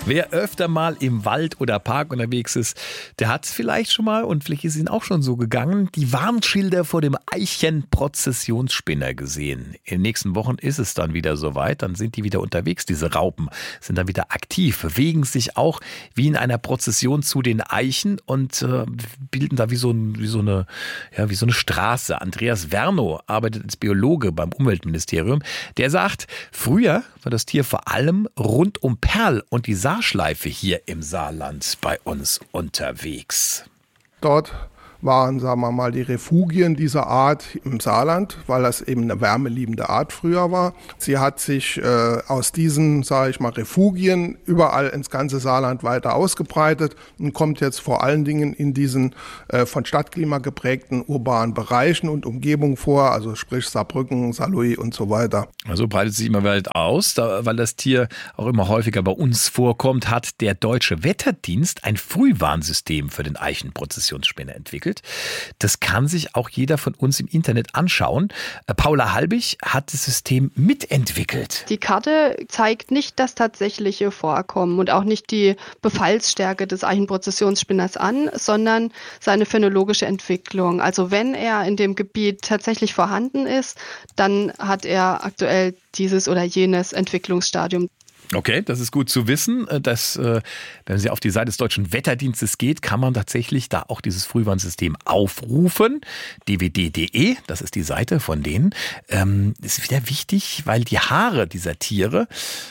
Wer öfter mal im Wald oder Park unterwegs ist, der hat vielleicht schon mal, und vielleicht ist Ihnen auch schon so gegangen, die Warnschilder vor dem Eichenprozessionsspinner gesehen. In den nächsten Wochen ist es dann wieder soweit, dann sind die wieder unterwegs, diese Raupen, sind dann wieder aktiv, bewegen sich auch wie in einer Prozession zu den Eichen und bilden da wie so eine Straße. Andreas Wernow arbeitet als Biologe beim Umweltministerium. Der sagt, früher war das Tier vor allem rund um Perl und die Saarschleife hier im Saarland bei uns unterwegs. Dort waren, sagen wir mal, die Refugien dieser Art im Saarland, weil das eben eine wärmeliebende Art früher war. Sie hat sich aus diesen, sage ich mal, Refugien überall ins ganze Saarland weiter ausgebreitet und kommt jetzt vor allen Dingen in diesen von Stadtklima geprägten urbanen Bereichen und Umgebungen vor, also sprich Saarbrücken, Saarlouis und so weiter. Also breitet sich immer weit aus, weil das Tier auch immer häufiger bei uns vorkommt, hat der Deutsche Wetterdienst ein Frühwarnsystem für den Eichenprozessionsspinner entwickelt. Das kann sich auch jeder von uns im Internet anschauen. Paula Halbig hat das System mitentwickelt. Die Karte zeigt nicht das tatsächliche Vorkommen und auch nicht die Befallsstärke des Eichenprozessionsspinners an, sondern seine phänologische Entwicklung. Also wenn er in dem Gebiet tatsächlich vorhanden ist, dann hat er aktuell dieses oder jenes Entwicklungsstadium. Okay, das ist gut zu wissen, dass, wenn Sie auf die Seite des Deutschen Wetterdienstes geht, kann man tatsächlich da auch dieses Frühwarnsystem aufrufen. dwd.de, das ist die Seite von denen. Ist wieder wichtig, weil die Haare dieser Tiere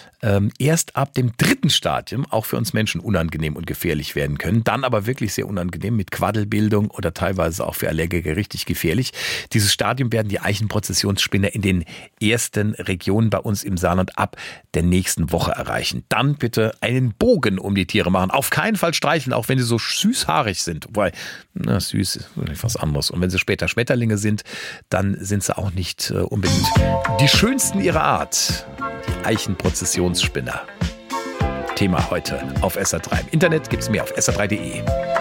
erst ab dem 3. Stadium auch für uns Menschen unangenehm und gefährlich werden können. Dann aber wirklich sehr unangenehm mit Quaddelbildung oder teilweise auch für Allergiker richtig gefährlich. Dieses Stadium werden die Eichenprozessionsspinner in den ersten Regionen bei uns im Saarland ab der nächsten Woche erreichen. Dann bitte einen Bogen um die Tiere machen. Auf keinen Fall streicheln, auch wenn sie so süßhaarig sind. Wobei, süß ist was anderes. Und wenn sie später Schmetterlinge sind, dann sind sie auch nicht unbedingt die schönsten ihrer Art. Die Eichenprozessionsspinner. Thema heute auf SR3. Im Internet gibt's mehr auf sr3.de.